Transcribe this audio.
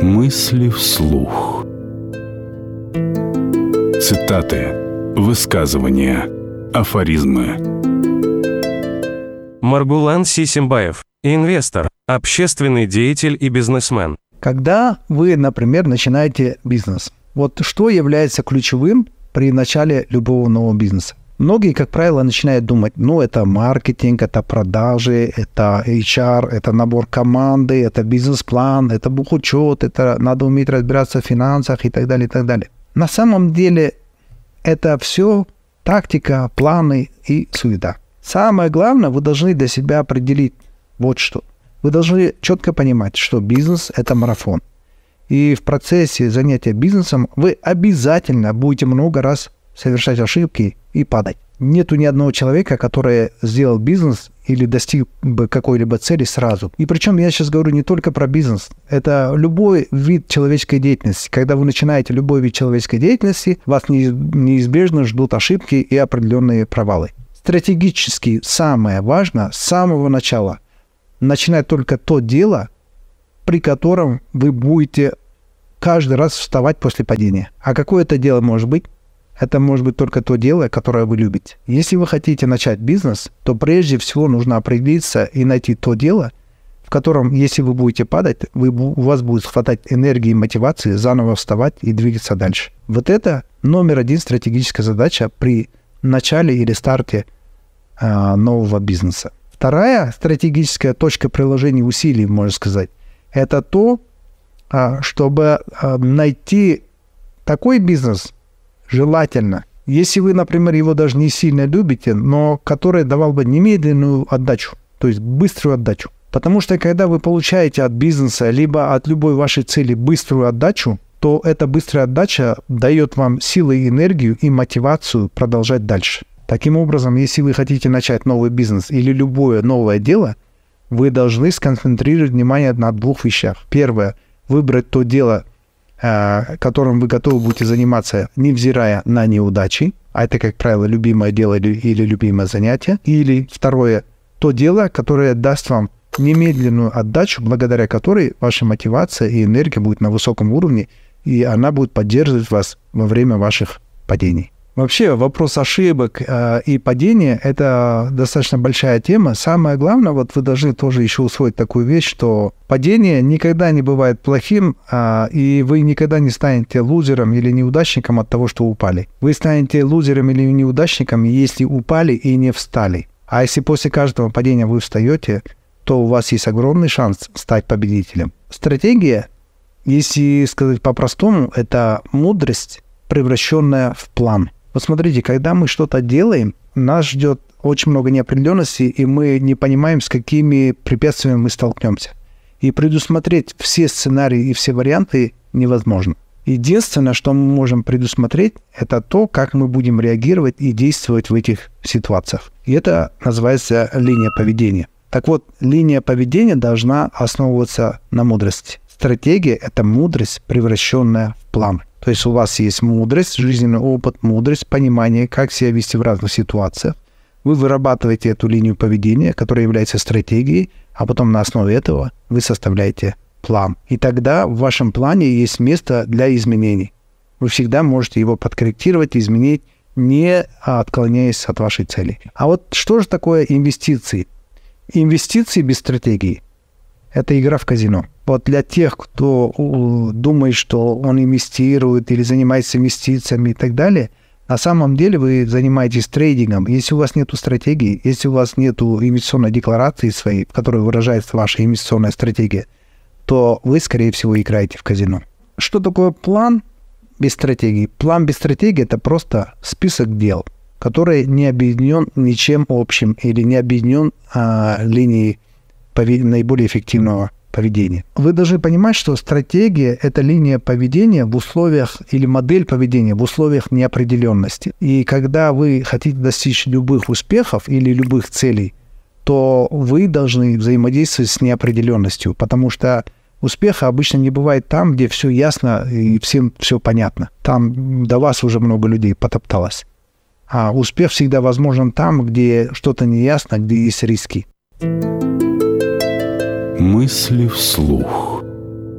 Мысли вслух. Цитаты, высказывания, афоризмы. Маргулан Сисимбаев, инвестор, общественный деятель и бизнесмен. Когда вы, например, начинаете бизнес, вот что является ключевым при начале любого нового бизнеса? Многие, как правило, начинают думать, это маркетинг, это продажи, это HR, это набор команды, это бизнес-план, это бухучет, это надо уметь разбираться в финансах и так далее, и так далее. На самом деле это все тактика, планы и суета. Самое главное, вы должны для себя определить вот что. Вы должны четко понимать, что бизнес – это марафон. И в процессе занятия бизнесом вы обязательно будете много раз совершать ошибки и падать. Нету ни одного человека, который сделал бизнес или достиг бы какой-либо цели сразу. И причем я сейчас говорю не только про бизнес. Это любой вид человеческой деятельности. Когда вы начинаете любой вид человеческой деятельности, вас неизбежно ждут ошибки и определенные провалы. Стратегически самое важное с самого начала начинать только то дело, при котором вы будете каждый раз вставать после падения. А какое это дело может быть? Это может быть только то дело, которое вы любите. Если вы хотите начать бизнес, то прежде всего нужно определиться и найти то дело, в котором, если вы будете падать, у вас будет хватать энергии и мотивации заново вставать и двигаться дальше. Вот это номер один стратегическая задача при начале или старте нового бизнеса. Вторая стратегическая точка приложения усилий, можно сказать, это то, чтобы найти такой бизнес, желательно, если вы, например, его даже не сильно любите, но который давал бы немедленную отдачу, то есть быструю отдачу. Потому что когда вы получаете от бизнеса либо от любой вашей цели быструю отдачу, то эта быстрая отдача дает вам силы, энергию и мотивацию продолжать дальше. Таким образом, если вы хотите начать новый бизнес или любое новое дело, вы должны сконцентрировать внимание на двух вещах. Первое – выбрать то дело, которым вы готовы будете заниматься, невзирая на неудачи. А это, как правило, любимое дело или любимое занятие. Или второе – то дело, которое даст вам немедленную отдачу, благодаря которой ваша мотивация и энергия будет на высоком уровне, и она будет поддерживать вас во время ваших падений. Вообще, вопрос ошибок и падения – это достаточно большая тема. Самое главное, вы должны тоже еще усвоить такую вещь, что падение никогда не бывает плохим, и вы никогда не станете лузером или неудачником от того, что упали. Вы станете лузером или неудачником, если упали и не встали. А если после каждого падения вы встаете, то у вас есть огромный шанс стать победителем. Стратегия, если сказать по-простому, это мудрость, превращенная в план. Вот смотрите, когда мы что-то делаем, нас ждет очень много неопределенности, и мы не понимаем, с какими препятствиями мы столкнемся. И предусмотреть все сценарии и все варианты невозможно. Единственное, что мы можем предусмотреть, это то, как мы будем реагировать и действовать в этих ситуациях. И это называется линия поведения. Так вот, линия поведения должна основываться на мудрости. Стратегия – это мудрость, превращенная в план. То есть у вас есть мудрость, жизненный опыт, мудрость, понимание, как себя вести в разных ситуациях. Вы вырабатываете эту линию поведения, которая является стратегией, а потом на основе этого вы составляете план. И тогда в вашем плане есть место для изменений. Вы всегда можете его подкорректировать, изменить, не отклоняясь от вашей цели. А вот что же такое инвестиции? Инвестиции без стратегии – это игра в казино. Вот для тех, кто думает, что он инвестирует или занимается инвестициями и так далее, на самом деле вы занимаетесь трейдингом. Если у вас нет стратегии, если у вас нет инвестиционной декларации своей, в которой выражается ваша инвестиционная стратегия, то вы, скорее всего, играете в казино. Что такое план без стратегии? План без стратегии – это просто список дел, который не объединен ничем общим или не объединен линией наиболее эффективного поведения. Вы должны понимать, что стратегия – это линия поведения в условиях или модель поведения в условиях неопределенности. И когда вы хотите достичь любых успехов или любых целей, то вы должны взаимодействовать с неопределенностью, потому что успеха обычно не бывает там, где все ясно и всем все понятно. Там до вас уже много людей потопталось. А успех всегда возможен там, где что-то неясно, где есть риски. Мысли вслух.